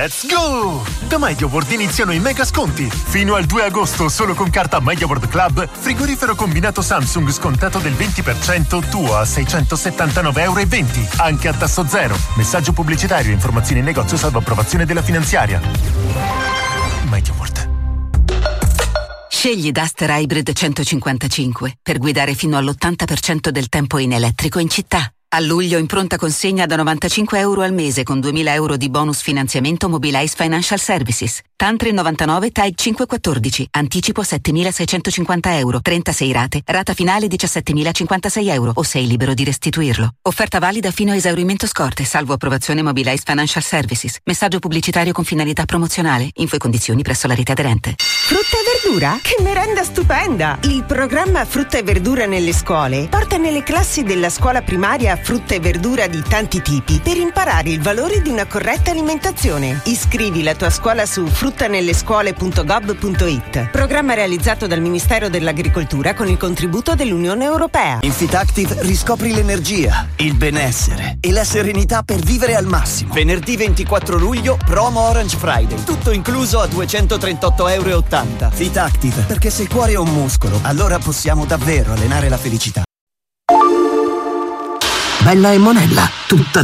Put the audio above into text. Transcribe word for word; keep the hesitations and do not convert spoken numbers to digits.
Let's go! Da MediaWorld iniziano i mega sconti. Fino al due agosto, solo con carta MediaWorld Club, frigorifero combinato Samsung scontato del venti per cento tuo a seicentosettantanove e venti euro, anche a tasso zero. Messaggio pubblicitario, informazioni in negozio salvo approvazione della finanziaria. MediaWorld. Scegli Duster Hybrid centocinquantacinque per guidare fino all'ottanta per cento del tempo in elettrico in città. A luglio in pronta consegna da novantacinque euro al mese con duemila euro di bonus finanziamento Mobilize Financial Services. Tantri novantanove T A I cinquecentoquattordici. Anticipo settemilaseicentocinquanta euro. trentasei rate. Rata finale diciassettemilacinquantasei euro o sei libero di restituirlo. Offerta valida fino a esaurimento scorte, salvo approvazione Mobilize Financial Services. Messaggio pubblicitario con finalità promozionale. Info e condizioni presso la rete aderente. Frutta e verdura? Che merenda stupenda! Il programma Frutta e verdura nelle scuole porta nelle classi della scuola primaria frutta e verdura di tanti tipi per imparare il valore di una corretta alimentazione. Iscrivi la tua scuola su fruttanellescuole punto gov punto it. Programma realizzato dal Ministero dell'Agricoltura con il contributo dell'Unione Europea. In FitActive riscopri l'energia, il benessere e la serenità per vivere al massimo. Venerdì ventiquattro luglio, promo Orange Friday. Tutto incluso a duecentotrentotto euro e ottanta. FitActive, perché se il cuore è un muscolo, allora possiamo davvero allenare la felicità. Bella e monella, tutta